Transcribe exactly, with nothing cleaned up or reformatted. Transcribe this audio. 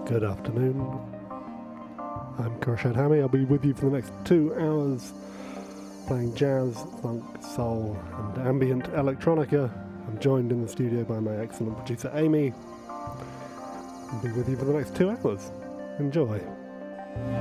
Good afternoon. I'm Khurshid Hammy. I'll be with you for the next two hours playing jazz, funk, soul and ambient electronica. I'm joined in the studio by my excellent producer Amy. I'll be with you for the next two hours. Enjoy.